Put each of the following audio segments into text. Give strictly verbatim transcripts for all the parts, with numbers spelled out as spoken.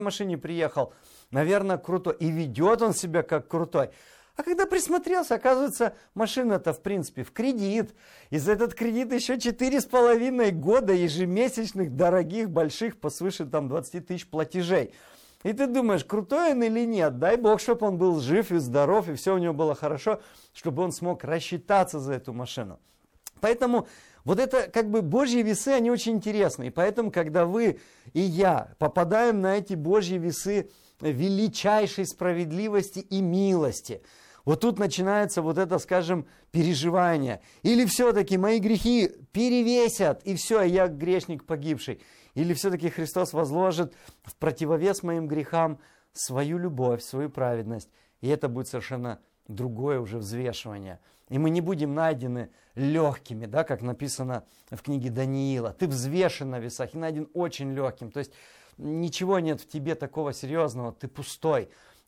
машине приехал, наверное, крутой. И ведет он себя как крутой. А когда присмотрелся, оказывается, машина-то, в принципе, в кредит. И за этот кредит еще четыре с половиной года ежемесячных, дорогих, больших, по свыше там двадцати тысяч платежей. И ты думаешь, крутой он или нет? Дай Бог, чтобы он был жив и здоров, и все у него было хорошо, чтобы он смог рассчитаться за эту машину. Поэтому вот это как бы Божьи весы, они очень интересны. И поэтому, когда вы и я попадаем на эти Божьи весы величайшей справедливости и милости, вот тут начинается вот это, скажем, переживание. Или все-таки мои грехи перевесят, и все, я грешник погибший. Или все-таки Христос возложит в противовес моим грехам свою любовь, свою праведность. И это будет совершенно другое уже взвешивание. И мы не будем найдены легкими, да, как написано в книге Даниила. Ты взвешен на весах и найден очень легким. То есть ничего нет в тебе такого серьезного, ты пустой.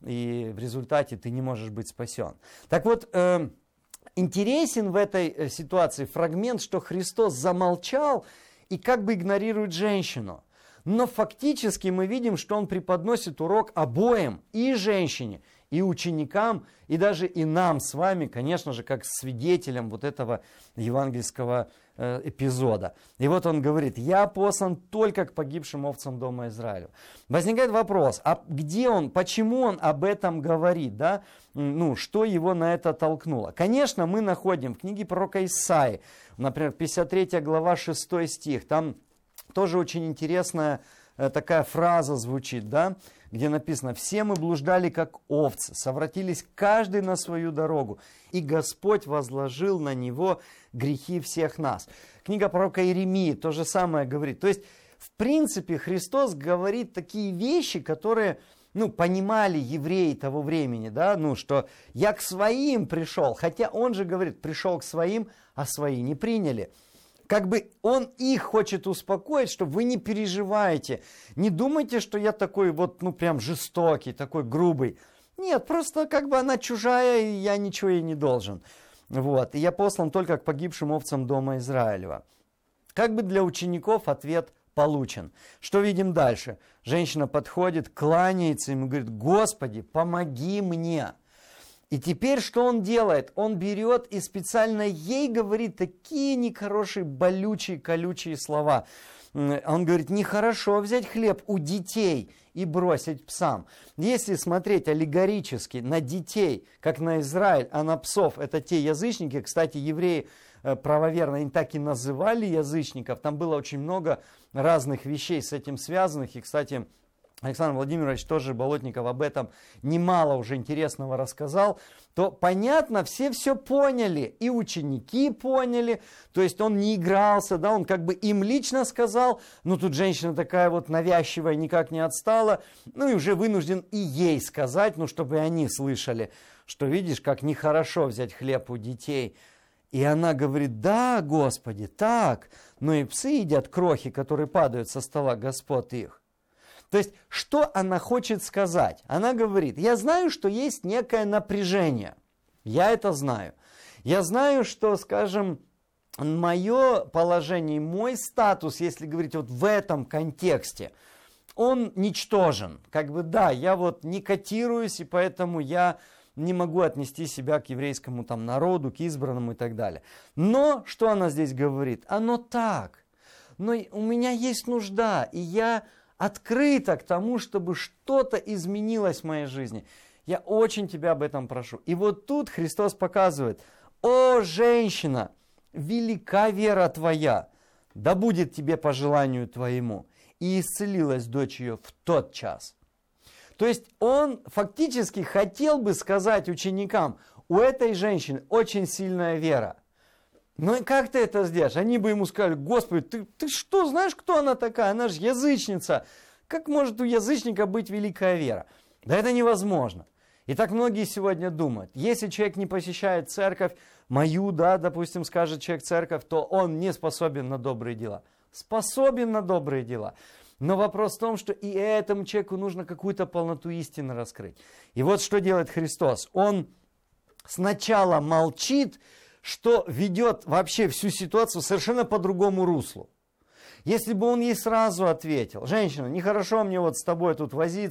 И в результате ты не можешь быть спасен. Так вот, э, интересен в этой ситуации фрагмент, что Христос замолчал и как бы игнорирует женщину. Но фактически мы видим, что он преподносит урок обоим, и женщине, и ученикам, и даже и нам с вами, конечно же, как свидетелям вот этого евангельского э, эпизода. И вот он говорит: я послан только к погибшим овцам дома Израилю. Возникает вопрос, а где он, почему он об этом говорит, да? Ну, что его на это толкнуло? Конечно, мы находим в книге пророка Исаии, например, пятьдесят третья глава, шестой стих, там тоже очень интересная э, такая фраза звучит, да, где написано: «Все мы блуждали, как овцы, совратились каждый на свою дорогу, и Господь возложил на него грехи всех нас». Книга пророка Иеремии то же самое говорит. То есть, в принципе, Христос говорит такие вещи, которые, ну, понимали евреи того времени, да, ну, что я к своим пришел, хотя он же говорит, пришел к своим, а свои не приняли. Как бы он их хочет успокоить, что вы не переживаете. Не думайте, что я такой вот, ну, прям жестокий, такой грубый. Нет, просто как бы она чужая, и я ничего ей не должен. Вот. И я послан только к погибшим овцам дома Израилева. Как бы для учеников ответ получен. Что видим дальше? Женщина подходит, кланяется ему и говорит: Господи, помоги мне. И теперь что он делает? Он берет и специально ей говорит такие нехорошие, болючие, колючие слова. Он говорит: нехорошо взять хлеб у детей и бросить псам. Если смотреть аллегорически на детей, как на Израиль, а на псов, это те язычники, кстати, евреи правоверно, они так и называли язычников, там было очень много разных вещей с этим связанных, и, кстати, Александр Владимирович тоже, Болотников, об этом немало уже интересного рассказал, то понятно, все все поняли, и ученики поняли, то есть он не игрался, да, он как бы им лично сказал, ну тут женщина такая вот навязчивая, никак не отстала, ну и уже вынужден и ей сказать, ну чтобы они слышали, что видишь, как нехорошо взять хлеб у детей. И она говорит: да, Господи, так, но и псы едят крохи, которые падают со стола господ их. То есть, что она хочет сказать? Она говорит: я знаю, что есть некое напряжение. Я это знаю. Я знаю, что, скажем, мое положение, мой статус, если говорить вот в этом контексте, он ничтожен. Как бы да, я вот не котируюсь, и поэтому я не могу отнести себя к еврейскому там народу, к избранному и так далее. Но, что она здесь говорит? Оно так. Но у меня есть нужда, и я открыта к тому, чтобы что-то изменилось в моей жизни. Я очень тебя об этом прошу. И вот тут Христос показывает: о, женщина, велика вера твоя, да будет тебе по желанию твоему. И исцелилась дочь ее в тот час. То есть он фактически хотел бы сказать ученикам: у этой женщины очень сильная вера. Ну и как ты это сделаешь? Они бы ему сказали: Господи, ты, ты что, знаешь, кто она такая? Она же язычница. Как может у язычника быть великая вера? Да это невозможно. И так многие сегодня думают: если человек не посещает церковь, мою, да, допустим, скажет человек церковь, то он не способен на добрые дела. Способен на добрые дела. Но вопрос в том, что и этому человеку нужно какую-то полноту истины раскрыть. И вот что делает Христос. Он сначала молчит, что ведет вообще всю ситуацию совершенно по другому руслу. Если бы он ей сразу ответил: женщина, нехорошо мне вот с тобой тут возиться,